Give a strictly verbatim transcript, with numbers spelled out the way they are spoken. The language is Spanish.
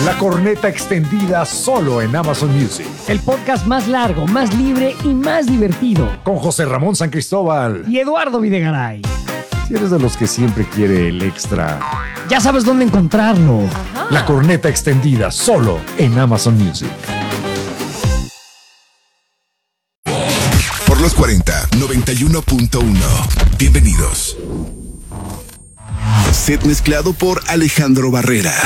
La corneta extendida solo en Amazon Music. El podcast más largo, más libre y más divertido. Con José Ramón San Cristóbal y Eduardo Videgaray. Si eres de los que siempre quiere el extra, ya sabes dónde encontrarlo. Ajá. La corneta extendida solo en Amazon Music. Por los cuarenta, noventa y uno punto uno. Bienvenidos. Set mezclado por Alejandro Barrera.